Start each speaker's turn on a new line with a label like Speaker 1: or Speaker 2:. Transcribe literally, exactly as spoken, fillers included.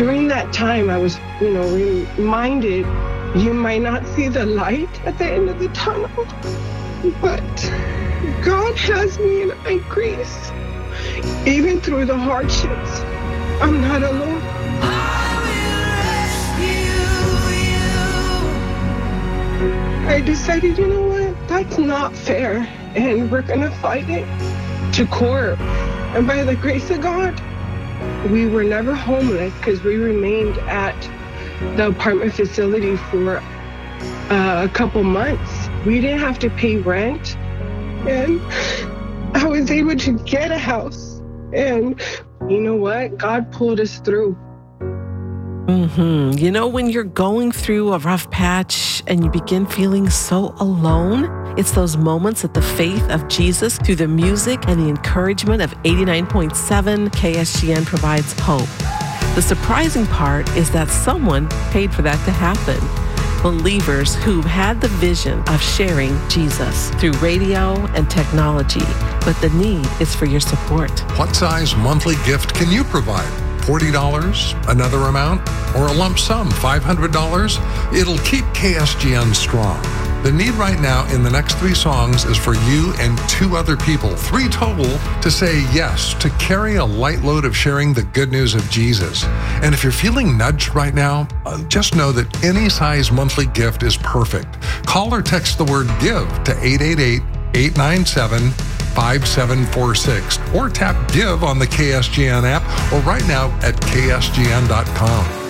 Speaker 1: during that time, I was, you know, reminded you might not see the light at the end of the tunnel, but God has me in high grace. Even through the hardships, I'm not alone. I decided, you know what, that's not fair, and we're gonna fight it to court. And by the grace of God, we were never homeless because we remained at the apartment facility for uh, a couple months. We didn't have to pay rent, and I was able to get a house. And you know what? God pulled us through.
Speaker 2: Mm-hmm. You know, when you're going through a rough patch and you begin feeling so alone, it's those moments that the faith of Jesus through the music and the encouragement of eighty-nine point seven K S G N provides hope. The surprising part is that someone paid for that to happen. Believers who had the vision of sharing Jesus through radio and technology, but the need is for your support.
Speaker 3: What size monthly gift can you provide? forty dollars, another amount, or a lump sum, five hundred dollars? It'll keep K S G N strong. The need right now in the next three songs is for you and two other people, three total, to say yes, to carry a light load of sharing the good news of Jesus. And if you're feeling nudged right now, uh, just know that any size monthly gift is perfect. Call or text the word GIVE to eight eight eight, eight nine seven, five seven four six or tap GIVE on the K S G N app or right now at K S G N dot com.